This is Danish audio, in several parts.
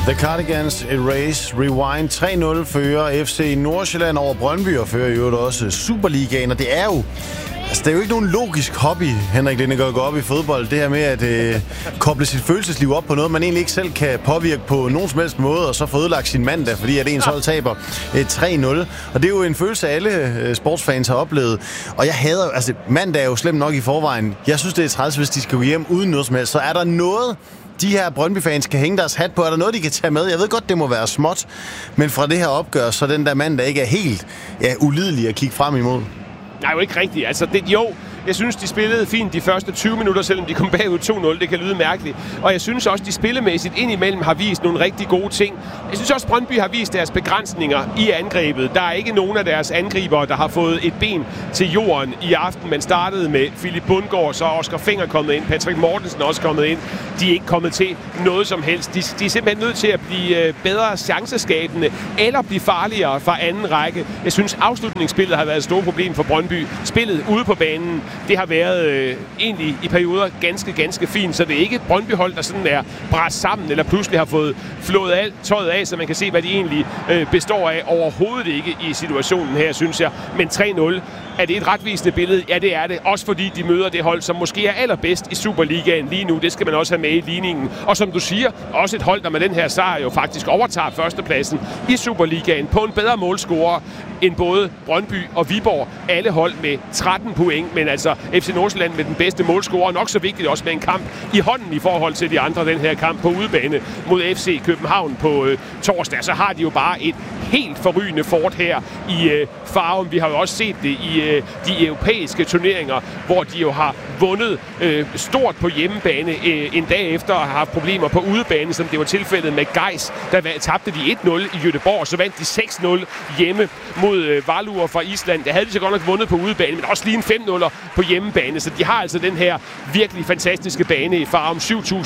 The Cardigans Erase Rewind 3-0 fører FC Nordsjælland over Brøndby og fører jo også Superligaen, og det er jo det er jo ikke nogen logisk hobby, Henrik Lindegaard, går op i fodbold. Det her med at koble sit følelsesliv op på noget, man egentlig ikke selv kan påvirke på nogen som helst måde, og så få ødelagt sin mandag, fordi at ens hold taber 3-0. Og det er jo en følelse, alle sportsfans har oplevet. Og jeg hader, altså mandag er jo slemt nok i forvejen. Jeg synes, det er træls, hvis de skal gå hjem uden noget som helst. Så er der noget, de her Brøndby-fans kan hænge deres hat på? Er der noget, de kan tage med? Jeg ved godt, det må være småt, men fra det her opgør, så den der mandag ikke er helt ulidelig at kigge frem imod. Nej, jo ikke rigtigt. Altså, jeg synes, de spillede fint de første 20 minutter, selvom de kom bagud 2-0. Det kan lyde mærkeligt. Og jeg synes også, de spillemæssigt indimellem har vist nogle rigtig gode ting. Jeg synes også, Brøndby har vist deres begrænsninger i angrebet. Der er ikke nogen af deres angribere, der har fået et ben til jorden i aften. Man startede med Philip Bundgaard, så er Oscar Fenger kommet ind, Patrick Mortensen er også kommet ind. De er ikke kommet til noget som helst. De er simpelthen nødt til at blive bedre chanceskabende eller blive farligere fra anden række. Jeg synes, afslutningsspillet har været et stort problem for Brøndby. Spillet ude på banen, det har været egentlig i perioder ganske fint, så det er ikke et Brøndby-hold, der sådan er bræst sammen, eller pludselig har fået flået alt tøjet af, så man kan se, hvad de egentlig består af. Overhovedet ikke i situationen her, synes jeg. Men 3-0, er det et retvisende billede? Ja, det er det. Også fordi de møder det hold, som måske er allerbedst i Superligaen lige nu. Det skal man også have med i ligningen. Og som du siger, også et hold, der med den her sejr jo faktisk overtager førstepladsen i Superligaen på en bedre målscorer end både Brøndby og Viborg. Alle hold med 13 point, men altså FC Nordsjælland med den bedste målscorer. Nok så vigtigt også med en kamp i hånden i forhold til de andre. Den her kamp på udebane mod FC København på torsdag. Så har de jo bare et helt forrygende fort her i Farum. Vi har jo også set det i de europæiske turneringer, hvor de jo har vundet stort på hjemmebane en dag efter at have haft problemer på udebane, som det var tilfældet med Geis. Der tabte de 1-0 i Göteborg, så vandt de 6-0 hjemme mod Valur fra Island. Der havde de så godt nok vundet på udebane, men også lige en 5-0 på hjemmebane. Så de har altså den her virkelig fantastiske bane i Farum.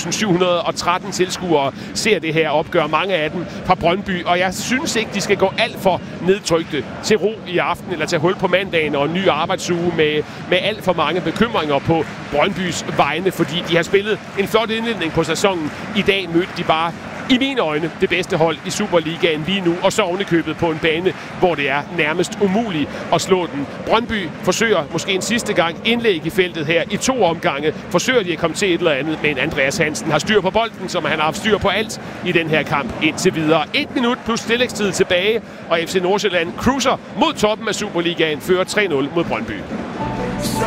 7.713 tilskuere ser det her opgør, mange af dem fra Brøndby. Og jeg synes ikke, de skal gå alt for nedtrykte til ro i aften, eller tage hul på mandagen og en ny arbejdsuge med alt for mange bekymringer på Brøndbys vegne, fordi de har spillet en flot indledning på sæsonen. I dag mødte de bare i mine øjne det bedste hold i Superligaen lige nu, og så ovenikøbet på en bane, hvor det er nærmest umuligt at slå den. Brøndby forsøger måske en sidste gang indlæg i feltet her i 2 omgange. Forsøger de at komme til et eller andet, men Andreas Hansen har styr på bolden, som han har haft styr på alt i den her kamp indtil videre. 1 minut plus tillægstid tilbage, og FC Nordsjælland cruiser mod toppen af Superligaen, fører 3-0 mod Brøndby.